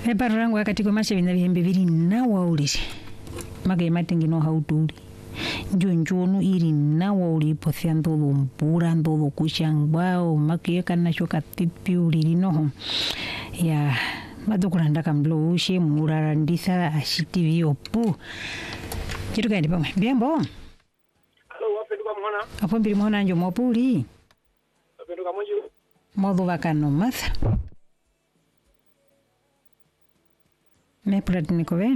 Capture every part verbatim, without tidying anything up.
Eparo rangu wakati kwa masha vina vihembe vili nawa ulishi. Maka imatengi no hautuli. Njo njonu iri nawa uli pothea ndodo mpura ndodo kushangwao. Maka yeka na shoka tipi uliri noho. Ya mato kurandaka mlo ushe murarandisa ashiti vio pu. Chitu kaya nipa mwe. Biembo? Halo, wapenduka mwana? Apo mbili mwana njo mwapuli? Wapenduka mwanju? Modu wakano matha. Me purati niko we?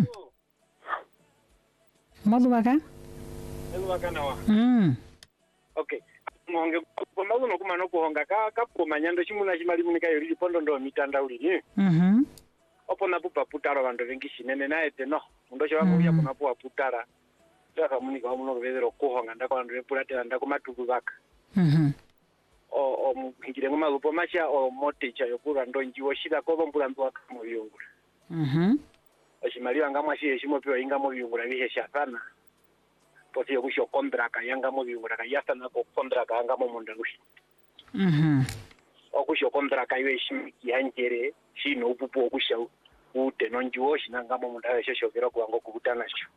Modu waka? Modu waka nawa? Mm. Okay. Mwonge kumbagu no kuma no kuhonga ka kapo manyando chimuna chimali munika yori pondo ndo mitanda uli ni. Mhm. Opo na pupa putara bando vengi shinene na ete no. Ndo shwa kuya kuna pupa putara. Saka munika wa muno vedero kuhonga ndako ndo purati ndako matuku baka. Mhm. O o mukingire ngoma lupo macha o motecha yokura ndo njiwo shida ko mbula ndo akamu yongura. Mhm. Oshimaliwa ngamwa shi heshimo pio inga mo biyungura bihesha sana. Poti yo kusho kontraka yanga mo biyungura yasta na ko kontraka anga mo mundarushi. Mhm. Okusho kontraka yo heshimiki hanjere shino upupu okusha ute nonjiwo shinanga mo mundarushi shesho kero kuango kukutana sho.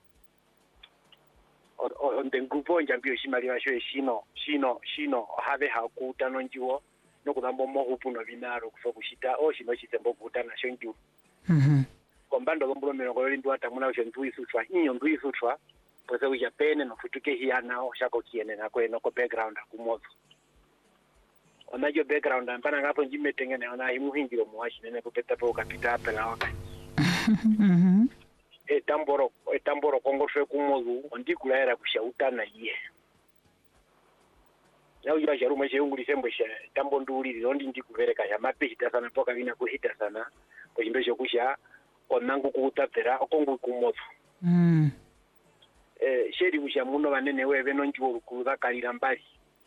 O nden grupo njambio shimaliwa sho shino shino shino have hakuta nonjiwo nokudambo mo upu no binaro kufokushita o shino chitembo kukutana sho njiwo. Mhm. Kombando gombulo mirongo iri ndo atamuna ushe ndui sutwa inyo ndui sutwa pose uja pene no futuke hiya nao shako kiene na kwe no ko background akumozo onajo background ampana ngapo njime tengene ona himu hingiro muwashi nene kupeta po kapita apela waka Mhm. e tamboro e tamboro kongo fwe kumozu ondikula era kushauta na iye yau ya jaru mwe unguli sembo sha tambo nduli ondi ndikuvereka ya mapita sana poka vina kuhita sana ko imbesho kusha onangu kuutapera okongu kumozo Mm. eh sheri busha muno banene webe no njiwo kuza kalira mbali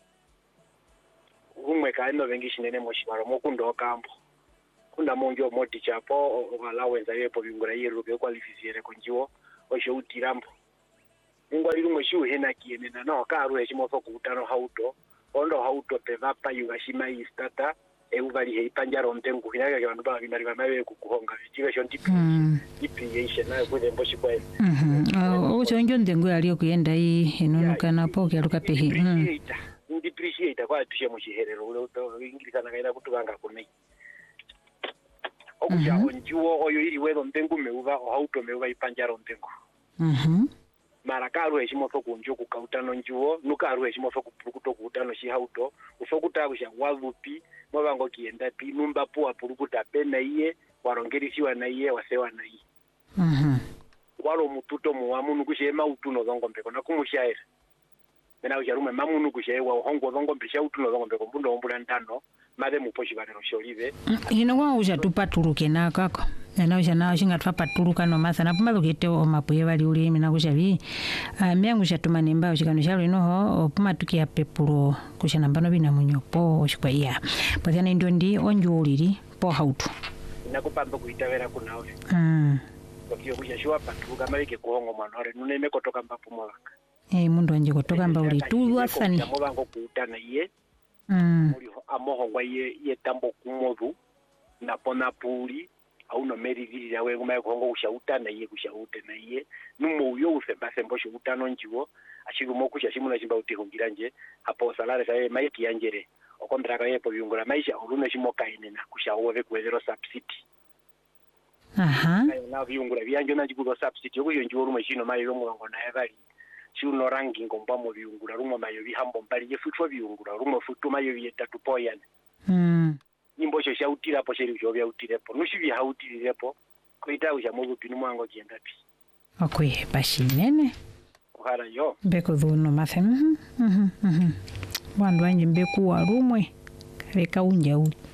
umwe ka eno bengi shinene moshimaro mokundo kampo kunda monjo moti chapo alawenza yepo bingura yero ke qualifiere konjiwo osho utirambo ingwali lumwe shu hena kiene na no karu heshimo fo kutano hauto ondo hauto peva pa yugashima istata eubali heipanjaro ntengu hinaga ke bantu babinari bamabe kukuhonga chiwe shon tipi ipi na kule mboshi kwa Mhm. O chonjo ndengu aliyo kuyenda hii enono kana poke aluka pehi. Mhm. Ndi appreciate kwa tushe mushiherero ule uto ingirikana kaina kutubanga kunai. Okuja onjiwo oyo iri wedo ntengu meuva o auto meuva ipanjaro ntengu. Mhm. Mara karu heshimo fo kunjo kukautano njiwo nukaru heshimo fo kupukuto kutano shi auto ufokuta kusha wavupi mwabango kienda pi numba poa purukuta pena iye warongerisiwa na iye wasewa na iye. Mhm. Walo mututo muwamu kushe mautuno zongombe kona kumushaira. Mena ujarume mamunu kushe wa hongo zongombe shautuno zongombe kombundo ombula ntano made muposhi balero sholive. Ino kwa uja tupatuluke na kako. Na uja na ushinga tupatuluka no masa na puma lukete o mapuye bali uli mina kusha vi. Miangu sha tumanemba ushikano shalo inoho puma tukia pepuro kusha nambano bina munyopo ushikwa iya. Pazana indo ndi onjo uliri po hautu. Nakupamba kuitawera kunawe. Mm. Kwa kiyo kusha shua paturuka malike kuhongo manore nuneme kotoka mbapu mwaka. Eh mundu anje kotoka mba uli tu wasani. Kwa mwango kuutana iye. Mm. Amohongwa iye iye tambo kumodu na pona puli au no meri vili yawe kumaye kuhongo kushautana iye kushaute na iye numo uyo usemba sembo shutano njiwo ashiru mokusha shimuna shimba utihungira nje hapo salare saye maiki yanjere okontraka yepo biungura maisha olume shimoka inena kushaove kuwezero subsidy. Aha. Na biungura byanjo na jikulo subsidy okuyo njiwo lume shino mayo yomurongo na yabali shuno rangi ngomba mu biungura rumo mayo bihambo mbali yefutwa biungura rumo futu mayo yetatu poyana. Mm. Nyimbo sho shautira hapo sheri sho byautirepo nushi hautirirepo kuita usha mubu pinu mwango kienda pi Okwe bashinene ohara yo beko dhuno mathe mhm mhm mhm wandu anje mbeku warumwe kare kaunja uli